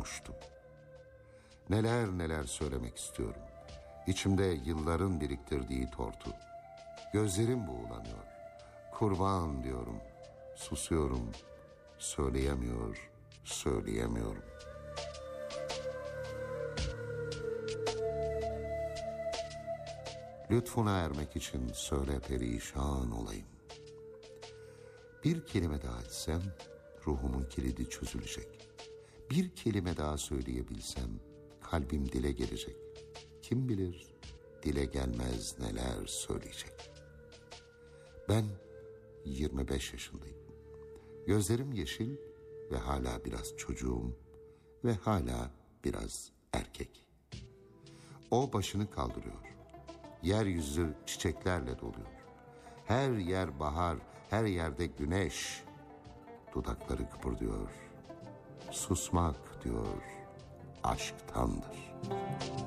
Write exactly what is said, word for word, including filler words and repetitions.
uçtu. Neler neler söylemek istiyorum. İçimde yılların biriktirdiği tortu. Gözlerim buğulanıyor. Kurban diyorum. Susuyorum. Söyleyemiyor, söyleyemiyorum. Lütfuna ermek için söyle perişan olayım. Bir kelime daha etsem ruhumun kilidi çözülecek. Bir kelime daha söyleyebilsem kalbim dile gelecek. Kim bilir dile gelmez neler söyleyecek. Ben yirmi beş yaşındayım. Gözlerim yeşil ve hala biraz çocuğum ve hala biraz erkek. O başını kaldırıyor. Yeryüzü çiçeklerle doluyor. Her yer bahar, her yerde güneş. Dudakları kıpırdıyor. Susmak diyor, aşktandır.